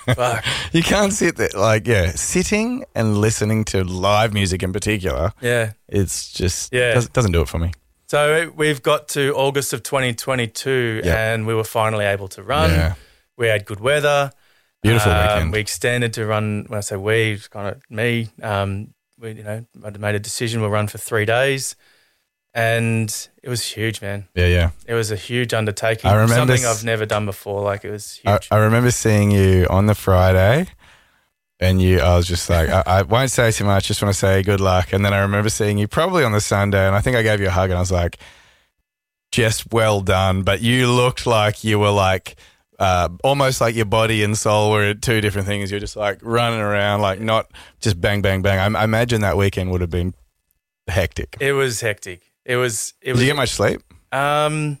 Fuck. You can't sit there, like, sitting and listening to live music in particular. Yeah. It's just, Yeah. doesn't do it for me. So we've got to August of 2022 and we were finally able to run. Yeah. We had good weather. Beautiful weekend. We extended to run, when I say we, it's kind of me. I'd made a decision we'll run for 3 days. And it was huge, man. Yeah. It was a huge undertaking. I remember something I've never done before. Like, it was huge. I remember seeing you on the Friday, and I was just like, I won't say too much, just want to say good luck. And then I remember seeing you probably on the Sunday, and I think I gave you a hug, and I was like, just well done. But you looked like you were like, almost like your body and soul were two different things. You're just like running around, like not just bang, bang, bang. I imagine that weekend would have been hectic. It was hectic. Did you get much sleep? No.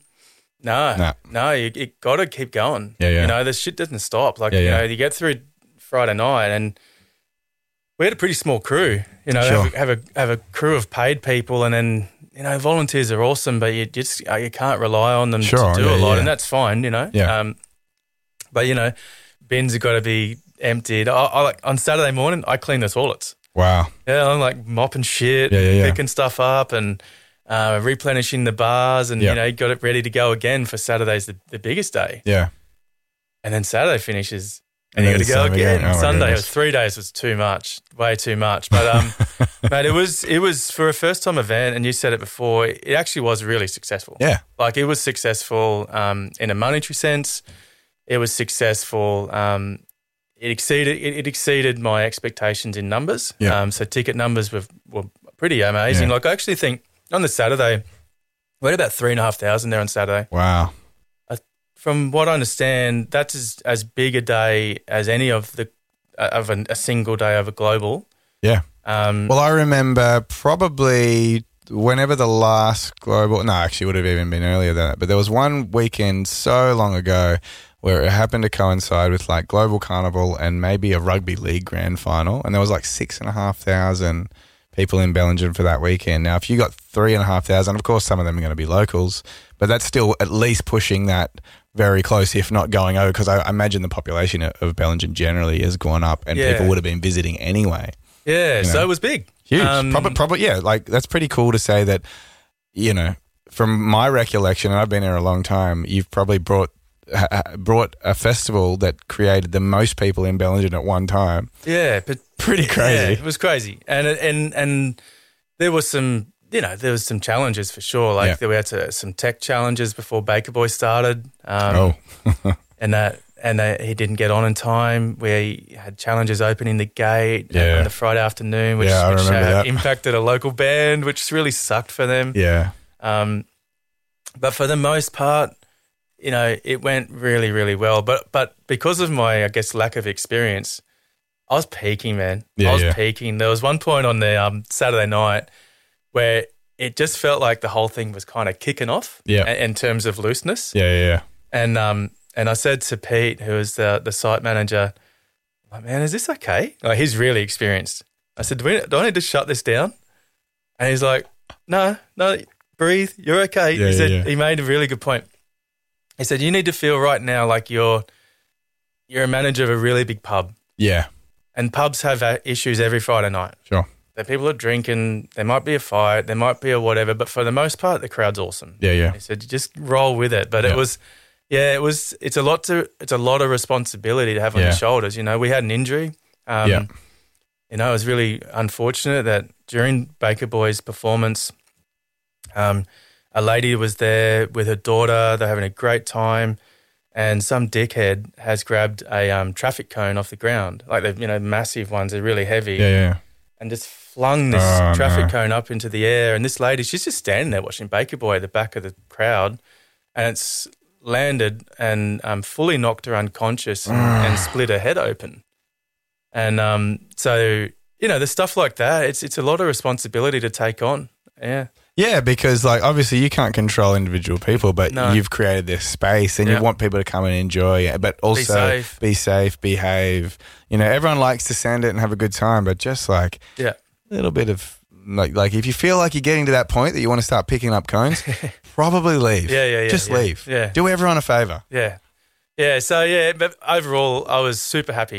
You got to keep going. Yeah. You know, the shit doesn't stop. Like, you get through Friday night, and we had a pretty small crew. You know, Sure. have a crew of paid people, and then volunteers are awesome, but you can't rely on them to do a lot, and that's fine. You know. Yeah. But bins have got to be emptied. I like on Saturday morning, I clean the toilets. Wow. Yeah, I'm like mopping shit, picking stuff up, and replenishing the bars, and got it ready to go again for Saturday's the biggest day. Yeah. And then Saturday finishes, and you got to go again. Oh, Sunday, 3 days was too much, way too much. But but it was for a first time event, and you said it before. It actually was really successful. Yeah. Like, it was successful in a monetary sense. It was successful. It exceeded my expectations in numbers. Yeah. So ticket numbers were pretty amazing. Yeah. Like, I actually think on the Saturday, we had about 3,500 there on Saturday. Wow. From what I understand, that's as big a day as any of a single day of a global. Yeah. Well, I remember probably whenever the last global, no, actually it would have even been earlier than that, but there was one weekend so long ago where it happened to coincide with like Global Carnival and maybe a rugby league grand final, and there was like 6,500 people in Bellingen for that weekend. Now, if you got 3,500, of course some of them are going to be locals, but that's still at least pushing that very close, if not going over, because I imagine the population of Bellingen generally has gone up, and people would have been visiting anyway. Yeah, so it was big. Huge. Probably, like that's pretty cool to say that, from my recollection, and I've been here a long time, you've probably brought a festival that created the most people in Bellingen at one time. Yeah, but pretty crazy. Yeah, it was crazy, and there was some challenges for sure. Like we had some tech challenges before Baker Boy started. and he didn't get on in time. We had challenges opening the gate on the Friday afternoon, which impacted a local band, which really sucked for them. Yeah. But for the most part, it went really, really well. But because of my, I guess, lack of experience, I was peaking, man. I was peaking. There was one point on the Saturday night where it just felt like the whole thing was kind of kicking off in terms of looseness. Yeah. And I said to Pete, who was the site manager, like, man, is this okay? Like, he's really experienced. I said, do I need to shut this down? And he's like, no, breathe. You're okay. He said he made a really good point. He said, you need to feel right now like you're a manager of a really big pub. Yeah. And pubs have issues every Friday night. Sure. That people are drinking, there might be a fight, there might be a whatever, but for the most part, the crowd's awesome. Yeah. He said, just roll with it. But it's a lot of responsibility to have on your shoulders. We had an injury. It was really unfortunate that during Baker Boy's performance, a lady was there with her daughter. They're having a great time, and some dickhead has grabbed a traffic cone off the ground, like the massive ones. They're really heavy. And just flung this traffic cone up into the air. And this lady, she's just standing there watching Baker Boy at the back of the crowd, and it's landed and fully knocked her unconscious and split her head open. And so there's stuff like that. It's a lot of responsibility to take on. Yeah. Yeah, because like obviously you can't control individual people, but you've created this space and you want people to come and enjoy it, but also be safe, behave. Everyone likes to send it and have a good time, but just like a little bit of like if you feel like you're getting to that point that you want to start picking up cones, probably leave. Just leave. Yeah. Do everyone a favor. Yeah. Yeah, so but overall, I was super happy.